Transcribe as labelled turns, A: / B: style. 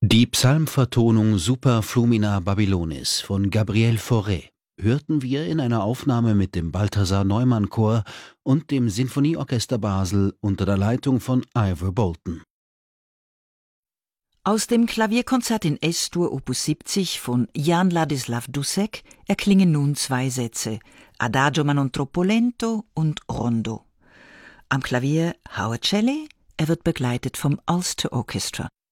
A: Die Psalmvertonung Super Flumina Babylonis von Gabriel Fauré hörten wir in einer Aufnahme mit dem Balthasar-Neumann-Chor und dem Sinfonieorchester Basel unter der Leitung von Ivor Bolton.
B: Aus dem Klavierkonzert in S-Dur Opus 70 von Jan Ladislav Dussek erklingen nun zwei Sätze, Adagio ma non troppo lento und Rondo. Am Klavier Howard Shelley, er wird begleitet vom Ulster Orchestra.